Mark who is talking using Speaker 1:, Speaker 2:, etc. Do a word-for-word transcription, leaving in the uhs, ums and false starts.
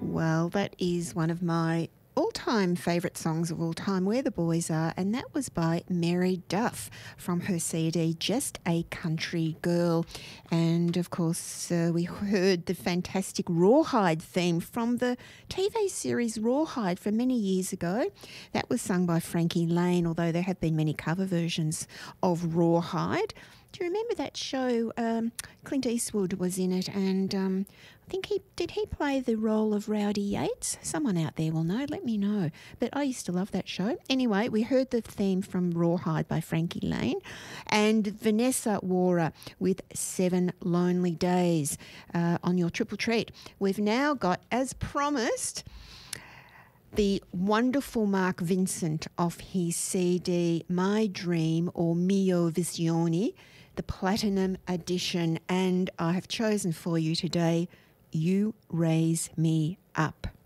Speaker 1: Well, that is one of my all-time favourite songs of all time, Where the Boys Are, and that was by Mary Duff from her C D Just a Country Girl. And of course uh, we heard the fantastic Rawhide theme from the T V series Rawhide from many years ago. That was sung by Frankie Lane, although there have been many cover versions of Rawhide. Do you remember that show? Um, Clint Eastwood was in it, and um, I think he did he play the role of Rowdy Yates? Someone out there will know, let me know. But I used to love that show. Anyway, we heard the theme from Rawhide by Frankie Lane, and Vanessa Wara with Seven Lonely Days uh, on your Triple Treat. We've now got, as promised, the wonderful Mark Vincent off his C D My Dream, or Mio Visioni, the Platinum Edition, and I have chosen for you today You Raise Me Up.